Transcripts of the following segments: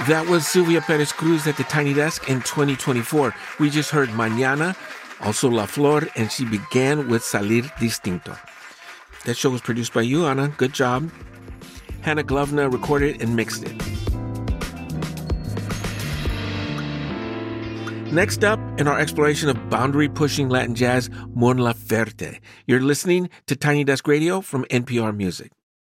That was Sylvia Perez Cruz at the Tiny Desk in 2024. We just heard Mañana, also La Flor, and she began with Salir Distinto. That show was produced by you, Ana. Good job. Hannah Glovna recorded and mixed it. Next up, in our exploration of boundary-pushing Latin jazz, Mon Laferte. You're listening to Tiny Desk Radio from NPR Music.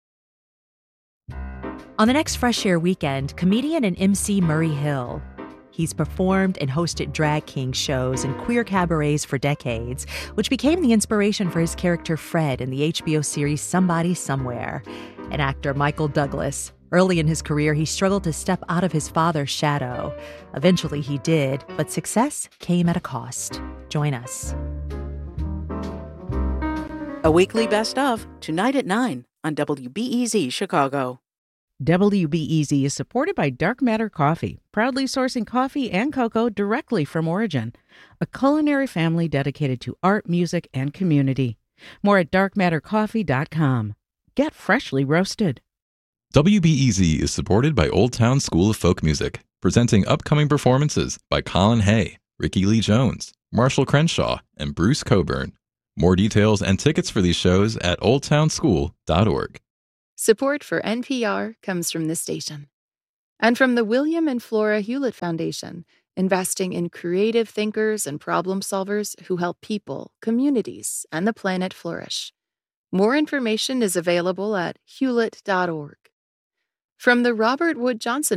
On the next Fresh Air weekend, comedian and MC Murray Hill. He's performed and hosted drag king shows and queer cabarets for decades, which became the inspiration for his character Fred in the HBO series Somebody Somewhere. And actor Michael Douglas. Early in his career, he struggled to step out of his father's shadow. Eventually he did, but success came at a cost. Join us. A weekly best of, tonight at 9 on WBEZ Chicago. WBEZ is supported by Dark Matter Coffee, proudly sourcing coffee and cocoa directly from origin. A culinary family dedicated to art, music, and community. More at darkmattercoffee.com. Get freshly roasted. WBEZ is supported by Old Town School of Folk Music, presenting upcoming performances by Colin Hay, Ricky Lee Jones, Marshall Crenshaw, and Bruce Coburn. More details and tickets for these shows at oldtownschool.org. Support for NPR comes from this station and from the William and Flora Hewlett Foundation, investing in creative thinkers and problem solvers who help people, communities, and the planet flourish. More information is available at hewlett.org. From the Robert Wood Johnson